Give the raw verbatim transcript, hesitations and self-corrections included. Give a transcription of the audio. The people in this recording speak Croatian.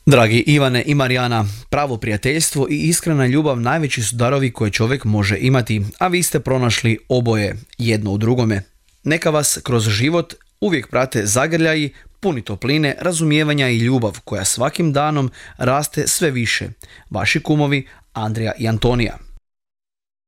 Dragi Ivane i Marijana, pravo prijateljstvo i iskrena ljubav najveći su darovi koje čovjek može imati, a vi ste pronašli oboje, jedno u drugome. Neka vas kroz život uvijek prate zagrljaji, puni topline, razumijevanja i ljubav koja svakim danom raste sve više. Vaši kumovi Andrija i Antonija.